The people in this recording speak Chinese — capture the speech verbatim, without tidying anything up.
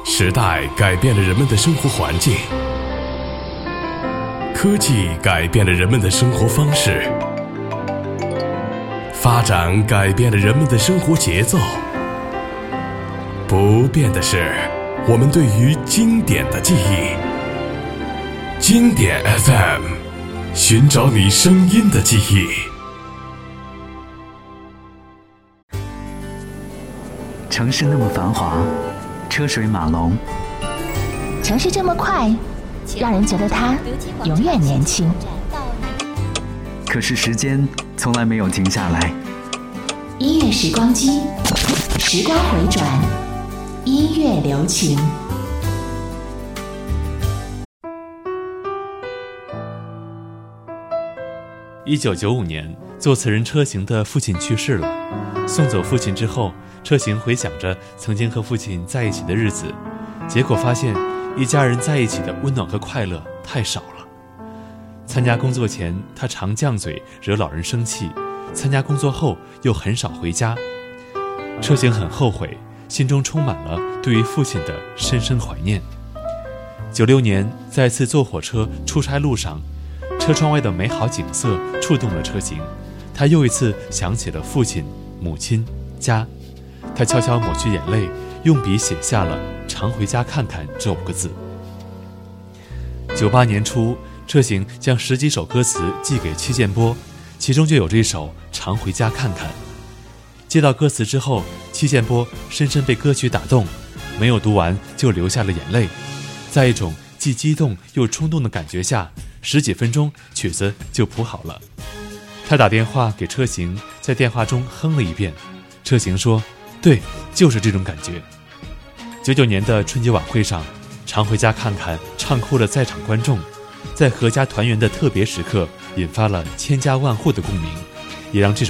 时代改变了人们的生活环境，科技改变了人们的生活方式，发展改变了人们的生活节奏。不变的是我们对于经典的记忆。经典 F M， 寻找你声音的记忆。 城市那么繁华，车水马龙， 城市这么快，让人觉得它永远年轻。 可是时间从来没有停下来。 音乐时光机，时光回转，音乐留情。 一九九五年，作词人车行的父亲去世了。送走父亲之后，车行回想着曾经和父亲在一起的日子，结果发现一家人在一起的温暖和快乐太少了。参加工作前，他常犟嘴惹老人生气；参加工作后又很少回家。车行很后悔，心中充满了对于父亲的深深怀念。九六年，在一次坐火车出差路上，车窗外的美好景色触动了车行，他又一次想起了父亲、母亲、家。他悄悄抹去眼泪，用笔写下了常回家看看这五个字。九八年初，车行将十几首歌词寄给戚建波，其中就有这首常回家看看。接到歌词之后，戚建波深深被歌曲打动，没有读完就流下了眼泪。在一种既激动又冲动的感觉下，十几分钟曲子就谱好了。他打电话给车行，在电话中哼了一遍。车行说：对，就是这种感觉。九九年的春节晚会上，常回家看看唱哭了在场观众，在阖家团圆的特别时刻，引发了千家万户的共鸣，也让这首